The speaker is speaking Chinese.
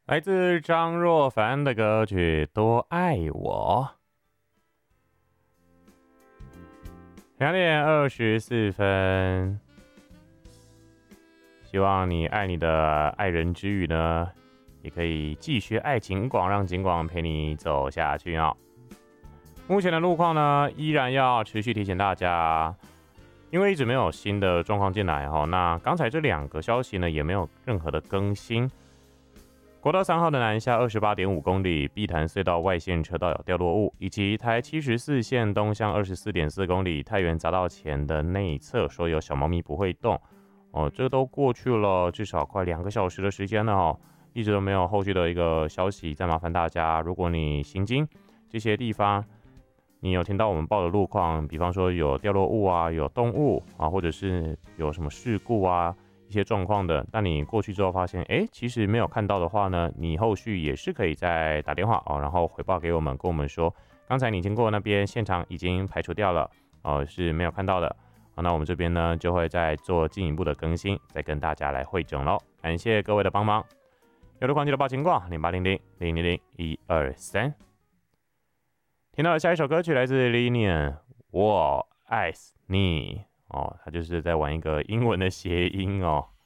来自张若凡的歌曲《多爱我》。2:24，希望你爱你的爱人之余呢，也可以继续爱警广，让警广陪你走下去哦。目前的路况呢，依然要持续提醒大家，因为一直没有新的状况进来哦。那刚才这2个消息呢，也没有任何的更新。国道3号的南下28.5公里，碧潭隧道外线车道有掉落物，以及台74线东向24.4公里，太原匝道前的内侧说有小猫咪不会动哦，这都过去了至少快2个小时的时间了哦，一直都没有后续的一个消息，再麻烦大家，如果你行经这些地方，你有听到我们报的路况，比方说有掉落物啊，有动物啊，或者是有什么事故啊。一些状况的，但你过去之后发现，其实没有看到的话呢，你后续也是可以再打电话哦，然后回报给我们，跟我们说，刚才你经过那边现场已经排除掉了哦，是没有看到的。好，那我们这边呢就会再做进一步的更新，再跟大家来汇整喽。感谢各位的帮忙。有路况记得报情况0800-000-123。听到的下一首歌曲来自 Linian， 我爱你。哦，他就是在玩一个英文的谐音哦。